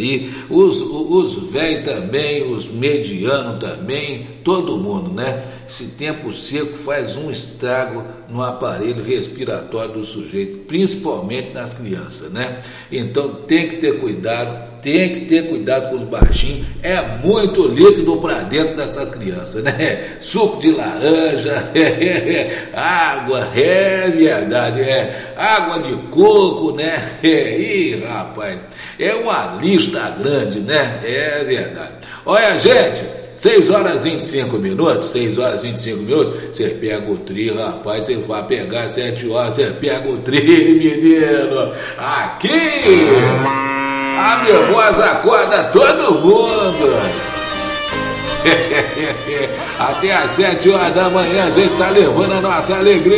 aí, os velhos também, os medianos também, todo mundo, né? Esse tempo seco faz um estrago no aparelho respiratório do sujeito, principalmente nas crianças, né? Então tem que ter cuidado com os baixinhos, é muito líquido para dentro dessas crianças, né? Suco de laranja, água, é verdade, água de coco, né? Ih, rapaz, é uma lista grande, né? É verdade. Olha, gente, 6h25, 6h25, você pega o tri, rapaz, você vai pegar 7 horas, você pega o tri, menino, aqui, a minha voz acorda todo mundo. Até às 7 horas da manhã a gente tá levando a nossa alegria.